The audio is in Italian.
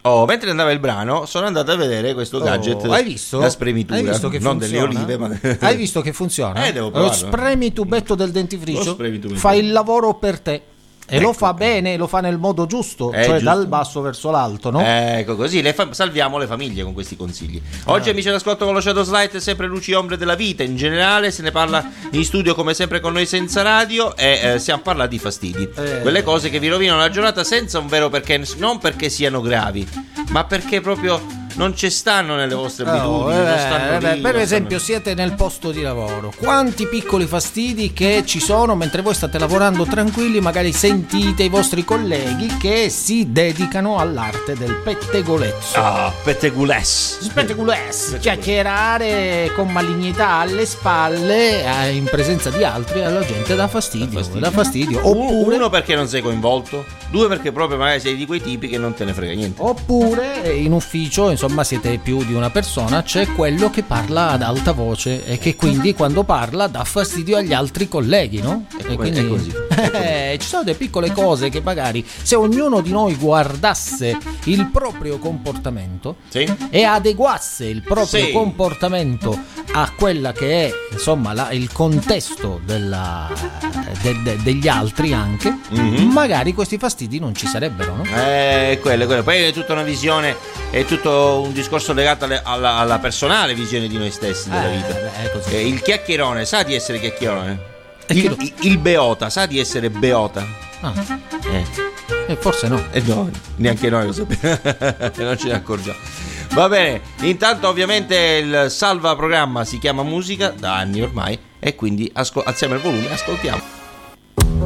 Mentre andava il brano, sono andato a vedere questo gadget da spremitura. Hai visto che non funziona? delle olive, ma Hai visto che funziona? Devo Lo provarlo. spremi tubetto del dentifricio, spremi tubetto. fa il lavoro per te. E lo fa bene, lo fa nel modo giusto, cioè giusto. dal basso verso l'alto, no? Ecco, così salviamo le famiglie con questi consigli. Oggi amici d'ascolto con lo Shadow Slide, sempre luci e ombre della vita. In generale se ne parla in studio come sempre con noi senza radio e stiamo parlando di fastidi. Quelle cose che vi rovinano la giornata senza un vero perché, non perché siano gravi, ma perché proprio non ci stanno nelle vostre abitudini. Non stanno lì, per non esempio stanno... siete nel posto di lavoro, quanti piccoli fastidi che ci sono mentre voi state lavorando tranquilli, magari sentite i vostri colleghi che si dedicano all'arte del pettegolezzo. Pettegolezzo, chiacchierare con malignità alle spalle in presenza di altri, alla gente dà fastidio. Oppure, uno perché non sei coinvolto, due perché proprio magari sei di quei tipi che non te ne frega niente. Oppure in ufficio, insomma siete più di una persona, c'è quello che parla ad alta voce e che quindi quando parla dà fastidio agli altri colleghi, no? E quindi è così. ci sono delle piccole cose che magari se ognuno di noi guardasse il proprio comportamento e adeguasse il proprio comportamento a quella che è insomma il contesto degli altri anche, magari questi fastidi non ci sarebbero, no? Quello. Poi è tutta una visione, è tutto un discorso legato alla personale visione di noi stessi della vita. Il chiacchierone sa di essere chiacchierone. Il beota sa di essere beota. Forse no. No, neanche noi lo sappiamo. Non ce ne accorgiamo. Va bene, intanto ovviamente il salva programma si chiama musica da anni ormai e quindi alziamo il volume e ascoltiamo.